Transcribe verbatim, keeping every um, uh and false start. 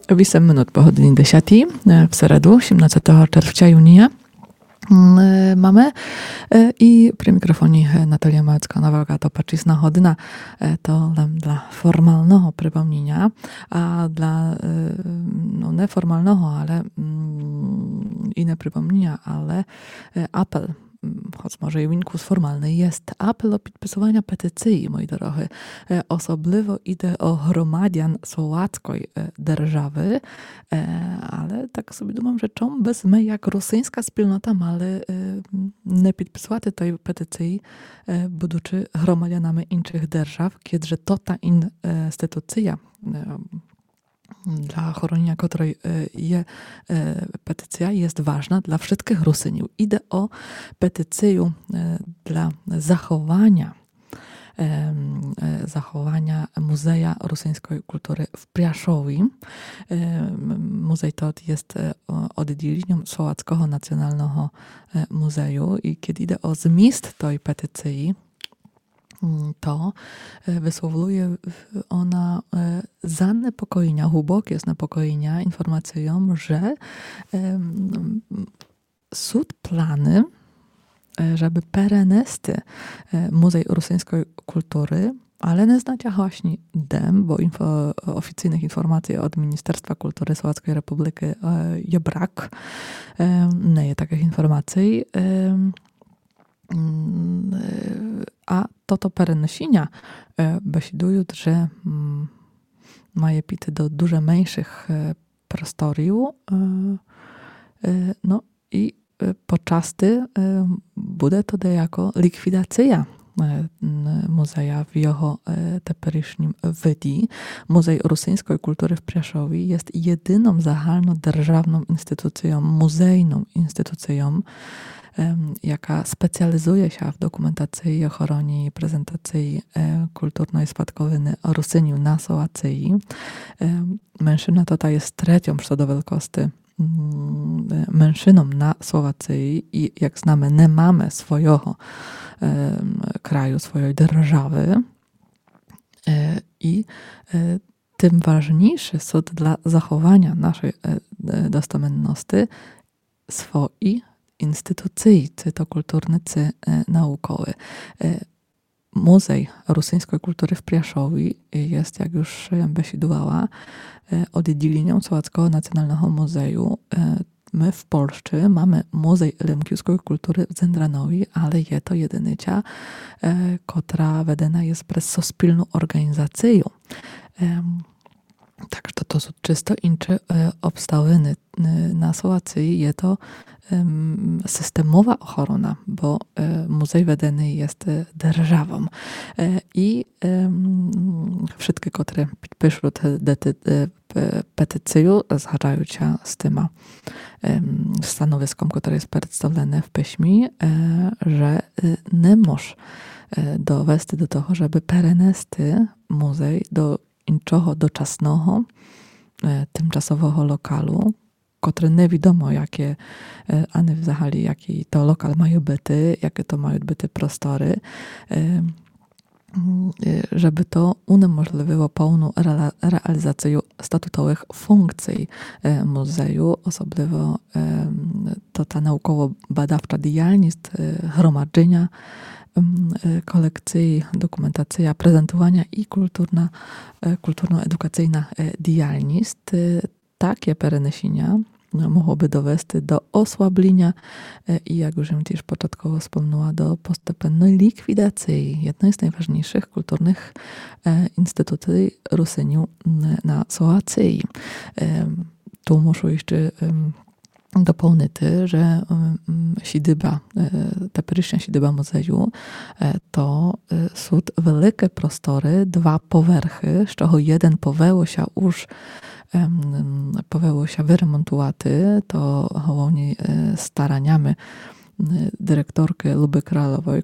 osiem minut po hodiny desátej v sredu, siedemnastego czerwca junia mamy i pri mikrofónie Natalia Małecka-Nowaka to pačísna hodina, to len dla formalnego przypomnienia, a dla no neformalnego, ale inne przypomnienia, ale apel, choć może i winkus formalny, jest apel o podpisywania petycji, moi drodzy. Osobliwo idę o gromadian słowackiej держаwy, ale tak sobie думam, że czym bez my, jak rosyjska wspólnota, ale nie podpisywać tej petycji, будучи громадянами інших держав, kiedy to ta instytucja, dla chronienia której je petycja, jest ważna dla wszystkich Rusyniów. Idę o petycję dla zachowania zachowania Muzeja Rosyjskiej Kultury w Priaszowie. Muzej to jest oddzieleniem Słowackiego Nacjonalnego Muzeum i kiedy idę o zmist tej petycji, to wysłowuje ona zaniepokojenia, głębokie zaniepokojenia informacją, że sud plany, żeby perenesty Muzej Rosyjskiej Kultury, ale nie znacie właśnie dem, bo info, oficjalnych informacji od Ministerstwa Kultury Słowackiej Republiki je brak. Nie jest takich informacji. A to to перенесення бесідують, że mає піти до дуже менших просторів. No i poczasty буде to jako likwidacja muzeja w jego teперішнім виді. Muzej Rosyjskiej Kultury w Priaszowie jest jedyną zahalnodержавną instytucją, muzejną instytucją, jaka specjalizuje się w dokumentacji i ochronie i prezentacji kulturnej spadkowiny Rusyniów na Słowacji. Mężczyzna to ta jest trzecią co do wielkości mężczyzną na Słowacji i jak znamy, nie mamy swojego kraju, swojej держаwy i tym ważniejszy sąd dla zachowania naszej dostomenności swoi instytucji, czy to kulturny, czy naukowy. Muzej Rosyjskiej Kultury w Priaszowie jest, jak już besidowała, oddzieleniем Słowackiego Nacjonalnego Muzeum. My w Polsce mamy Muzej Lemkiewskiej Kultury w Zendranowie, ale jest to jedynycia, która wedena jest przez sospilną organizację. Także to, to są czysto inne obstawy na Słowacji. Jest to systemowa ochrona, bo muzej wedeny jest державą. I wszystkie, które podpiszą tę petycję, zgadzają się z tym stanowiskiem, które jest przedstawione w piśmie, że nie może dowести do tego, żeby perenesty muzej do inczego doczasnego, tymczasowego lokalu, który nie wiadomo, jakie, ani w zasadzie, jaki to lokal mają byty, jakie to mają byty prostory, żeby to uniemożliwiło pełną realizację statutowych funkcji muzeum, osobliwo to ta naukowo-badawcza działalność gromadzenia kolekcji, dokumentacja, prezentowania i kulturna, kulturno-edukacyjna działalność. Takie перенесення mogłoby dowести do osłabienia i, jak już też początkowo wspomniała, do postępnej likwidacji jednej z najważniejszych kulturnych instytucji Rusyniów na Słowacji. Tu muszę jeszcze dopełnić, że siedziba, teперішня siedziba muzeum to są wielkie prostory, dwa powerchy, z czego jeden powęło się już powęło się wyremontować, to głównie staraniami dyrektorki Luby Kralowej,